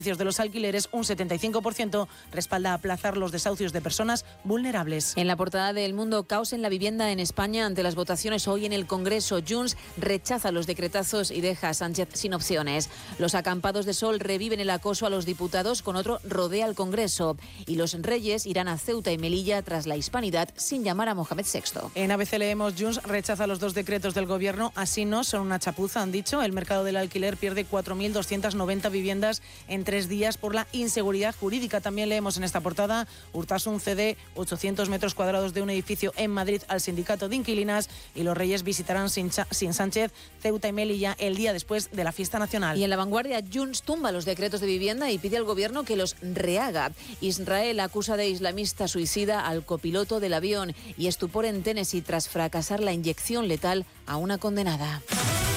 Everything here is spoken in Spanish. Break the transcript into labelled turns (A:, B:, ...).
A: de los alquileres, un 75% respalda aplazar los desahucios de personas vulnerables.
B: En la portada de El Mundo, caos en la vivienda en España ante las votaciones hoy en el Congreso. Junts rechaza los decretazos y deja a Sánchez sin opciones. Los acampados de sol reviven el acoso a los diputados, con otro rodea al Congreso. Y los reyes irán a Ceuta y Melilla tras la hispanidad sin llamar a Mohamed VI.
A: En ABC leemos: Junts rechaza los 2 decretos del Gobierno. Así no, son una chapuza, han dicho. El mercado del alquiler pierde 4.290 viviendas en 3 días por la inseguridad jurídica. También leemos en esta portada: Urtasun cede 800 metros cuadrados de un edificio en Madrid al sindicato de inquilinas, y los reyes visitarán sin Sánchez Ceuta y Melilla el día después de la fiesta nacional.
B: Y en La Vanguardia, Junts tumba los decretos de vivienda y pide al Gobierno que los rehaga. Israel acusa de islamista suicida al copiloto del avión, y estupor en Tennessee tras fracasar la inyección letal a una condenada.